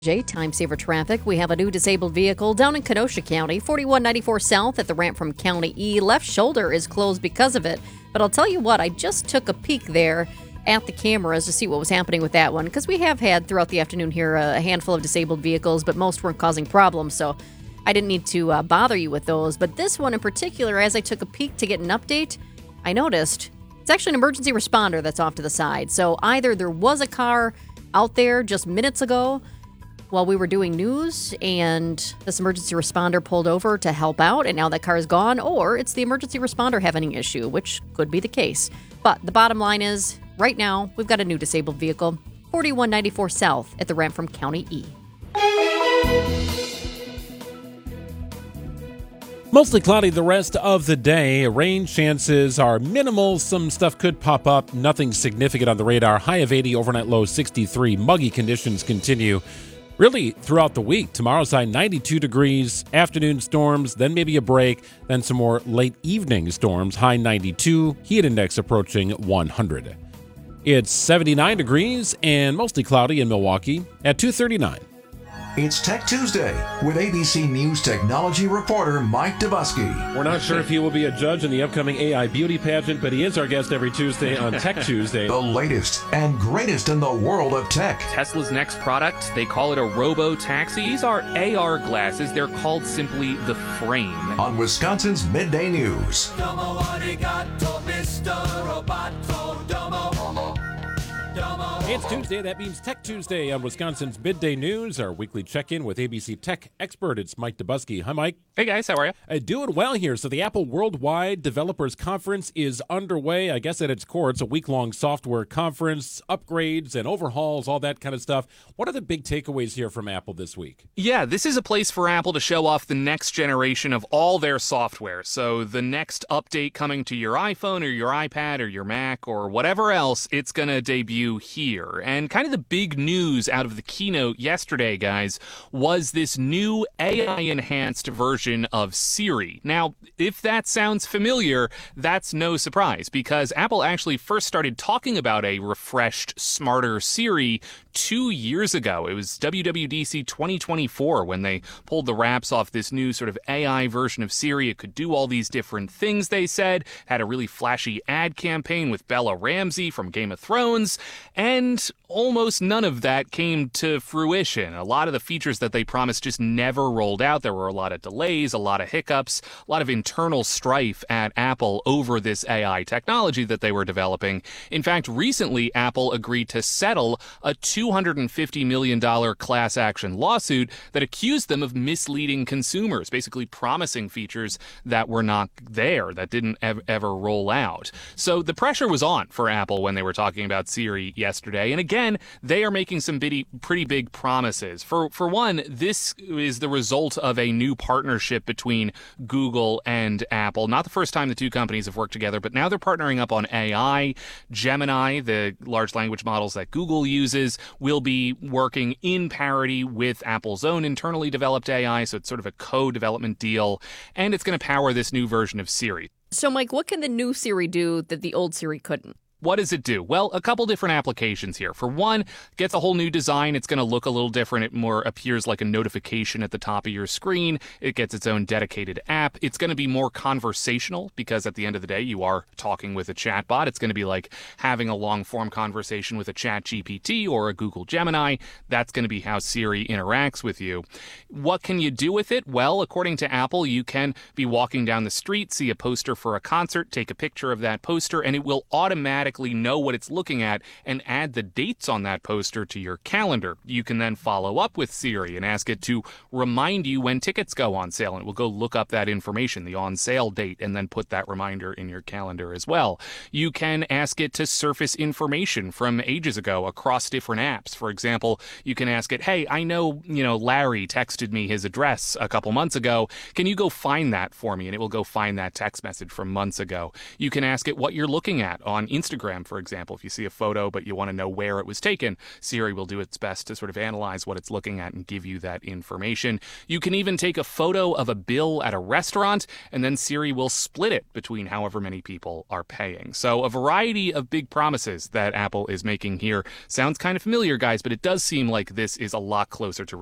Time saver traffic. We have a new disabled vehicle down in Kenosha County, 4194 south at the ramp from County E. Left shoulder is closed because of it. But I'll tell you what, I just took a peek there at the cameras to see what was happening with that one, because we have had throughout the afternoon here a handful of disabled vehicles, but most weren't causing problems, so I didn't need to bother you with those. But this one in particular, as I took a peek to get an update, I noticed it's actually an emergency responder that's off to the side. So either there was a car out there just minutes ago while we were doing news and this emergency responder pulled over to help out and now that car is gone, or it's the emergency responder having an issue, which could be the case. But the bottom line is, right now, we've got a new disabled vehicle, 4194 south at the ramp from County E. Mostly cloudy the rest of the day. Rain chances are minimal. Some stuff could pop up. Nothing significant on the radar. High of 80, overnight low 63. Muggy conditions continue really throughout the week. Tomorrow's high 92 degrees. Afternoon storms, then maybe a break, then some more late evening storms. High 92. Heat index approaching 100. It's 79 degrees and mostly cloudy in Milwaukee at 239. It's Tech Tuesday with ABC News technology reporter Mike Dubusky. We're not sure if he will be a judge in the upcoming AI beauty pageant, but he is our guest every Tuesday on Tech Tuesday. The latest and greatest in the world of tech. Tesla's next product, they call it a robo-taxi. These are AR glasses. They're called simply the Frame. On Wisconsin's Midday News. It's Tuesday. That means Tech Tuesday on Wisconsin's Midday News, our weekly check-in with ABC Tech expert. It's Mike Dubusky. Hi, Mike. Hey, guys. How are you? Doing well here. So the Apple Worldwide Developers Conference is underway. I guess at its core, it's a week-long software conference, upgrades and overhauls, all that kind of stuff. What are the big takeaways here from Apple this week? Yeah, this is a place for Apple to show off the next generation of all their software. So the next update coming to your iPhone or your iPad or your Mac or whatever else, it's going to debut here. And kind of the big news out of the keynote yesterday, guys, was this new AI-enhanced version of Siri. Now, if that sounds familiar, that's no surprise, because Apple actually first started talking about a refreshed, smarter Siri 2 years ago. It was WWDC 2024 when they pulled the wraps off this new sort of AI version of Siri. It could do all these different things, they said. Had a really flashy ad campaign with Bella Ramsey from Game of Thrones, and almost none of that came to fruition. A lot of the features that they promised just never rolled out. There were a lot of delays, a lot of hiccups, a lot of internal strife at Apple over this AI technology that they were developing. In fact, recently, Apple agreed to settle a $250 million class action lawsuit that accused them of misleading consumers, basically promising features that were not there, that didn't ever roll out. So the pressure was on for Apple when they were talking about Siri yesterday. And again, they are making some pretty big promises. For one, this is the result of a new partnership between Google and Apple. Not the first time the two companies have worked together, but now they're partnering up on AI. Gemini, the large language models that Google uses, will be working in parity with Apple's own internally developed AI, so it's sort of a co-development deal, and it's going to power this new version of Siri. So, Mike, what can the new Siri do that the old Siri couldn't? What does it do? Well, a couple different applications here. For one, it gets a whole new design. It's going to look a little different. It more appears like a notification at the top of your screen. It gets its own dedicated app. It's going to be more conversational because at the end of the day, you are talking with a chatbot. It's going to be like having a long-form conversation with a ChatGPT or a Google Gemini. That's going to be how Siri interacts with you. What can you do with it? Well, according to Apple, you can be walking down the street, see a poster for a concert, take a picture of that poster, and it will automatically know what it's looking at and add the dates on that poster to your calendar. You can then follow up with Siri and ask it to remind you when tickets go on sale, and it will go look up that information, the on sale date, and then put that reminder in your calendar as well. You can ask it to surface information from ages ago across different apps. For example, you can ask it, hey, I know, Larry texted me his address a couple months ago. Can you go find that for me? And it will go find that text message from months ago. You can ask it what you're looking at on Instagram Instagram, for example. If you see a photo but you want to know where it was taken, Siri will do its best to sort of analyze what it's looking at and give you that information. You can even take a photo of a bill at a restaurant, and then Siri will split it between however many people are paying. So a variety of big promises that Apple is making here. Sounds kind of familiar, guys, but it does seem like this is a lot closer to